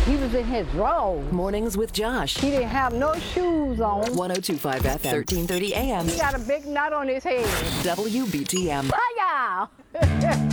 He was in his drawers. Mornings with Josh. He didn't have no shoes on. 102.5 FM, 1330 AM. He got a big nut on his head. WBTM. Hiya!